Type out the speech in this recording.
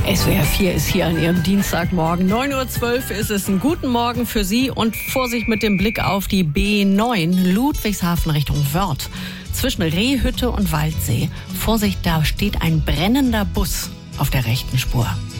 SWR 4 ist hier an Ihrem Dienstagmorgen. 9.12 Uhr ist es. Einen guten Morgen für Sie und Vorsicht mit dem Blick auf die B9 Ludwigshafen Richtung Wörth. Zwischen Rehhütte und Waldsee. Vorsicht, da steht ein brennender Bus auf der rechten Spur.